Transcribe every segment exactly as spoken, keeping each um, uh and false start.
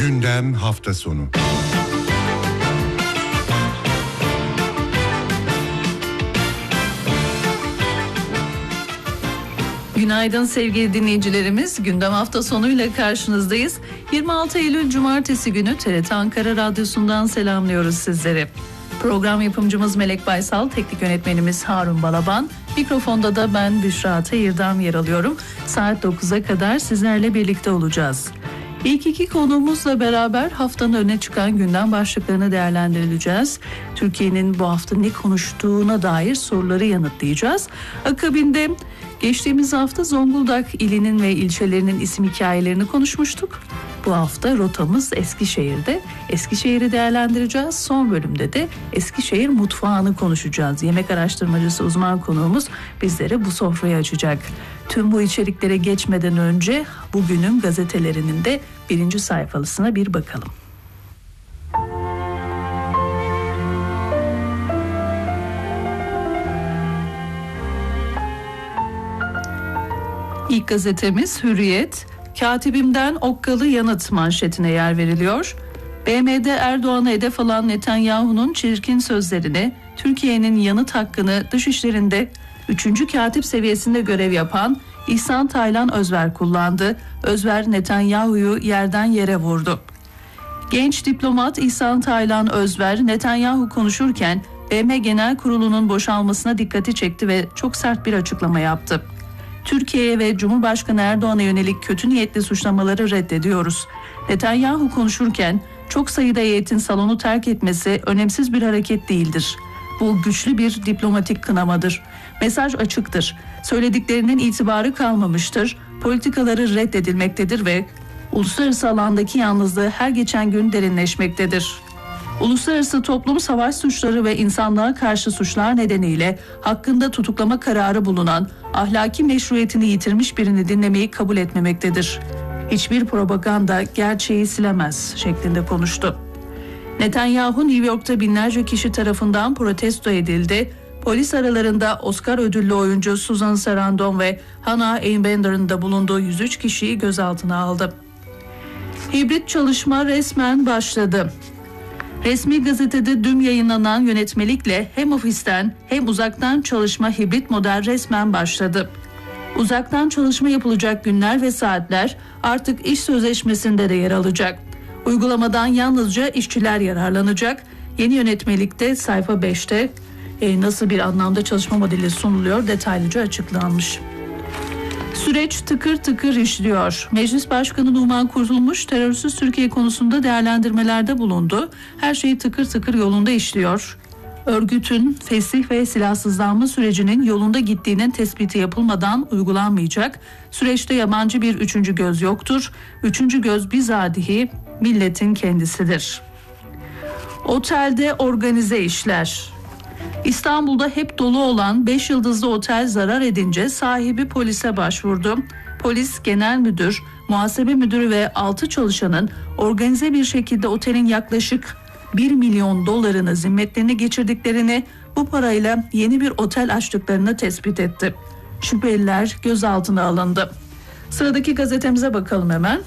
Gündem hafta sonu. Günaydın sevgili dinleyicilerimiz. Gündem hafta sonuyla karşınızdayız. yirmi altı Eylül Cumartesi günü T R T Ankara Radyosu'ndan selamlıyoruz sizleri. Program yapımcımız Melek Baysal, teknik yönetmenimiz Harun Balaban, mikrofonda da ben Büşra Teyirdam yer alıyorum. Saat dokuza kadar sizlerle birlikte olacağız. İlk iki konuğumuzla beraber haftanın öne çıkan gündem başlıklarını değerlendireceğiz. Türkiye'nin bu hafta ne konuştuğuna dair soruları yanıtlayacağız. Akabinde geçtiğimiz hafta Zonguldak ilinin ve ilçelerinin isim hikayelerini konuşmuştuk. Bu hafta rotamız Eskişehir'de. Eskişehir'i değerlendireceğiz. Son bölümde de Eskişehir mutfağını konuşacağız. Yemek araştırmacısı uzman konuğumuz bizlere bu sofrayı açacak. Tüm bu içeriklere geçmeden önce bugünün gazetelerinin de birinci sayfalısına bir bakalım. İlk gazetemiz Hürriyet. Katibimden okkalı yanıt manşetine yer veriliyor. B M'de Erdoğan'a hedef alan Netanyahu'nun çirkin sözlerine Türkiye'nin yanıt hakkını dışişlerinde üçüncü katip seviyesinde görev yapan İhsan Taylan Özver kullandı. Özver Netanyahu'yu yerden yere vurdu. Genç diplomat İhsan Taylan Özver Netanyahu konuşurken B M Genel Kurulu'nun boşalmasına dikkati çekti ve çok sert bir açıklama yaptı. Türkiye'ye ve Cumhurbaşkanı Erdoğan'a yönelik kötü niyetli suçlamaları reddediyoruz. Netanyahu konuşurken çok sayıda heyetin salonu terk etmesi önemsiz bir hareket değildir. Bu güçlü bir diplomatik kınamadır. Mesaj açıktır. Söylediklerinin itibarı kalmamıştır. Politikaları reddedilmektedir ve uluslararası alandaki yalnızlığı her geçen gün derinleşmektedir. Uluslararası toplum savaş suçları ve insanlığa karşı suçlar nedeniyle hakkında tutuklama kararı bulunan ahlaki meşruiyetini yitirmiş birini dinlemeyi kabul etmemektedir. Hiçbir propaganda gerçeği silemez şeklinde konuştu. Netanyahu New York'ta binlerce kişi tarafından protesto edildi. Polis aralarında Oscar ödüllü oyuncu Susan Sarandon ve Hannah Einbender'ın da bulunduğu yüz üç kişiyi gözaltına aldı. Hibrit çalışma resmen başladı. Resmi gazetede dün yayınlanan yönetmelikle hem ofisten hem uzaktan çalışma hibrit model resmen başladı. Uzaktan çalışma yapılacak günler ve saatler artık iş sözleşmesinde de yer alacak. Uygulamadan yalnızca işçiler yararlanacak. Yeni yönetmelikte sayfa beşte e, nasıl bir anlamda çalışma modeli sunuluyor detaylıca açıklanmış. Süreç tıkır tıkır işliyor. Meclis Başkanı Numan Kurtulmuş terörsüz Türkiye konusunda değerlendirmelerde bulundu. Her şey tıkır tıkır yolunda işliyor. Örgütün fesih ve silahsızlanma sürecinin yolunda gittiğinin tespiti yapılmadan uygulanmayacak. Süreçte yabancı bir üçüncü göz yoktur. Üçüncü göz bizatihi milletin kendisidir. Otelde organize işler. İstanbul'da hep dolu olan beş yıldızlı otel zarar edince sahibi polise başvurdu. Polis genel müdür, muhasebe müdürü ve altı çalışanın organize bir şekilde otelin yaklaşık bir milyon dolarını zimmetlerine geçirdiklerini, bu parayla yeni bir otel açtıklarını tespit etti. Şüpheliler gözaltına alındı. Sıradaki gazetemize bakalım hemen.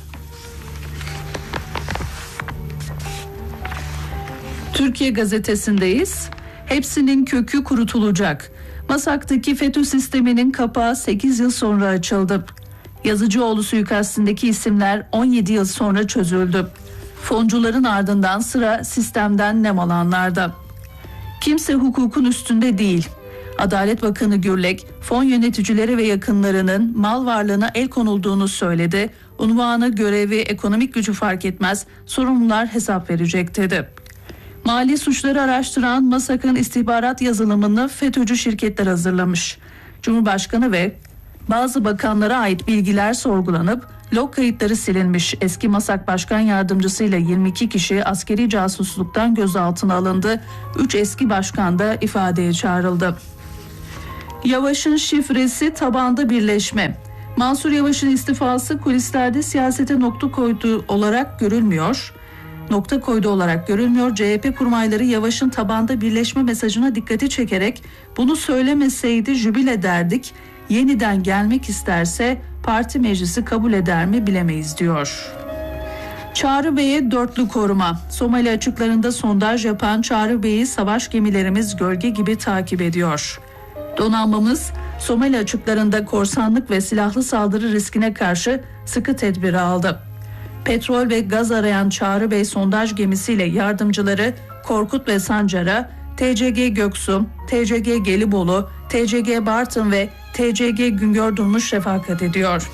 Türkiye Gazetesi'ndeyiz. Hepsinin kökü kurutulacak. Masak'taki FETÖ sisteminin kapağı sekiz yıl sonra açıldı. Yazıcıoğlu suikastindeki isimler on yedi yıl sonra çözüldü. Foncuların ardından sıra sistemden nem alanlarda. Kimse hukukun üstünde değil. Adalet Bakanı Gürlek, fon yöneticileri ve yakınlarının mal varlığına el konulduğunu söyledi. Unvanı, görevi, ekonomik gücü fark etmez, sorumlular hesap verecek dedi. Mali suçları araştıran MASAK'ın istihbarat yazılımını FETÖ'cü şirketler hazırlamış. Cumhurbaşkanı ve bazı bakanlara ait bilgiler sorgulanıp log kayıtları silinmiş. Eski MASAK Başkan Yardımcısıyla yirmi iki kişi askeri casusluktan gözaltına alındı. üç eski başkan da ifadeye çağrıldı. Yavaş'ın şifresi tabanda birleşme. Mansur Yavaş'ın istifası kulislerde siyasete nokta koyduğu olarak görülmüyor. Nokta koydu olarak görülmüyor. C H P kurmayları Yavaş'ın tabanda birleşme mesajına dikkati çekerek bunu söylemeseydi jübile derdik, yeniden gelmek isterse parti meclisi kabul eder mi bilemeyiz diyor. Çağrı Bey'e dörtlü koruma. Somali açıklarında sondaj yapan Çağrı Bey'i savaş gemilerimiz gölge gibi takip ediyor. Donanmamız Somali açıklarında korsanlık ve silahlı saldırı riskine karşı sıkı tedbir aldı. Petrol ve gaz arayan Çağrı Bey sondaj gemisiyle yardımcıları Korkut ve Sancar'a T C G Göksu, T C G Gelibolu, T C G Bartın ve T C G Güngör Durmuş refakat ediyor.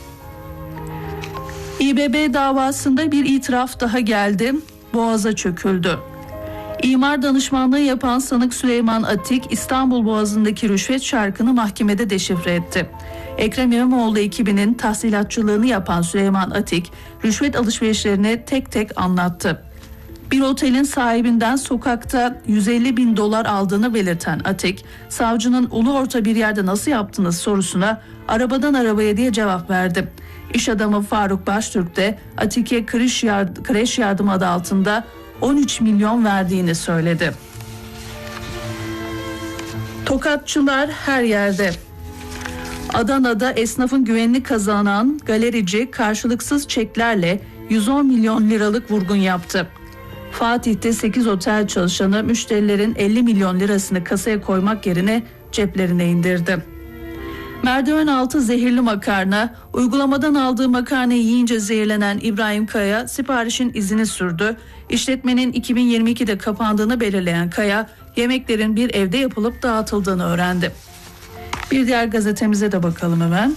İ B B davasında bir itiraf daha geldi. Boğaz'a çöküldü. İmar danışmanlığı yapan sanık Süleyman Atik, İstanbul Boğazı'ndaki rüşvet çarkını mahkemede deşifre etti. Ekrem İmamoğlu ekibinin tahsilatçılığını yapan Süleyman Atik, rüşvet alışverişlerini tek tek anlattı. Bir otelin sahibinden sokakta yüz elli bin dolar aldığını belirten Atik, savcının ulu orta bir yerde nasıl yaptınız sorusuna arabadan arabaya diye cevap verdi. İş adamı Faruk Baştürk de Atik'e kreş, yard- kreş yardımı adı altında on üç milyon verdiğini söyledi. Tokatçılar her yerde. Adana'da esnafın güvenini kazanan galerici karşılıksız çeklerle yüz on milyon liralık vurgun yaptı. Fatih'te sekiz otel çalışanı müşterilerin elli milyon lirasını kasaya koymak yerine ceplerine indirdi. Merdiven altı zehirli makarna, uygulamadan aldığı makarnayı yiyince zehirlenen İbrahim Kaya siparişin izini sürdü. İşletmenin iki bin yirmi ikide kapandığını belirleyen Kaya, yemeklerin bir evde yapılıp dağıtıldığını öğrendi. Bir diğer gazetemize de bakalım hemen.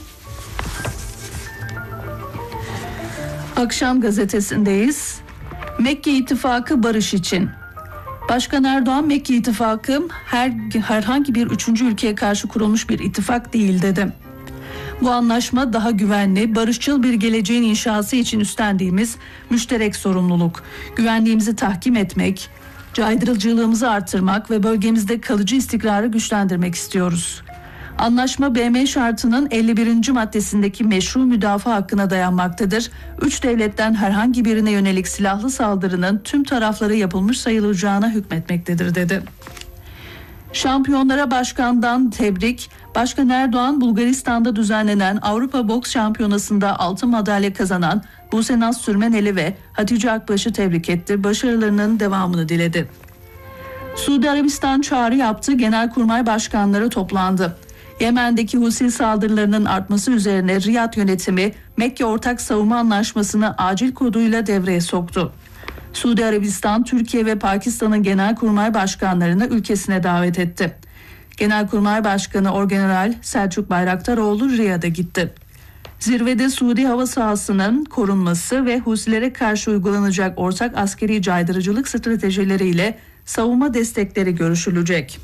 Akşam gazetesindeyiz. Mekke İttifakı barış için. Başkan Erdoğan, Mekke İttifakı her, herhangi bir üçüncü ülkeye karşı kurulmuş bir ittifak değil dedi. Bu anlaşma daha güvenli, barışçıl bir geleceğin inşası için üstlendiğimiz müşterek sorumluluk. Güvenliğimizi tahkim etmek, caydırıcılığımızı artırmak ve bölgemizde kalıcı istikrarı güçlendirmek istiyoruz. Anlaşma B M şartının elli birinci maddesindeki meşru müdafaa hakkına dayanmaktadır. Üç devletten herhangi birine yönelik silahlı saldırının tüm taraflara yapılmış sayılacağına hükmetmektedir dedi. Şampiyonlara başkandan tebrik. Başkan Erdoğan, Bulgaristan'da düzenlenen Avrupa Boks Şampiyonası'nda altın madalya kazanan Buse Naz Sürmeneli ve Hatice Akbaş'ı tebrik etti. Başarılarının devamını diledi. Suudi Arabistan çağrı yaptı. Genelkurmay başkanları toplandı. Yemen'deki Husi saldırılarının artması üzerine Riyad yönetimi Mekke Ortak Savunma Anlaşması'nı acil koduyla devreye soktu. Suudi Arabistan, Türkiye ve Pakistan'ın genelkurmay başkanlarını ülkesine davet etti. Genelkurmay Başkanı Orgeneral Selçuk Bayraktaroğlu Riyad'a gitti. Zirvede Suudi hava sahasının korunması ve Husilere karşı uygulanacak ortak askeri caydırıcılık stratejileriyle savunma destekleri görüşülecek.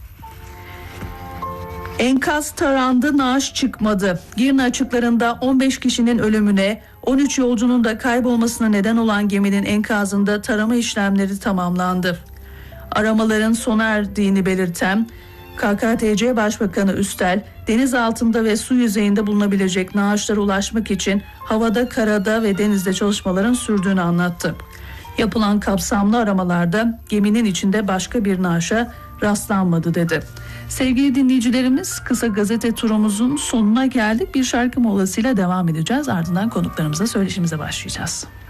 Enkaz tarandı, naaş çıkmadı. Girne açıklarında on beş kişinin ölümüne, on üç yolcunun da kaybolmasına neden olan geminin enkazında tarama işlemleri tamamlandı. Aramaların sona erdiğini belirten K K T C Başbakanı Üstel, deniz altında ve su yüzeyinde bulunabilecek naaşlara ulaşmak için havada, karada ve denizde çalışmaların sürdüğünü anlattı. Yapılan kapsamlı aramalarda geminin içinde başka bir naaşa rastlanmadı dedi. Sevgili dinleyicilerimiz, kısa gazete turumuzun sonuna geldik. Bir şarkı molasıyla devam edeceğiz. Ardından konuklarımıza söyleşimize başlayacağız.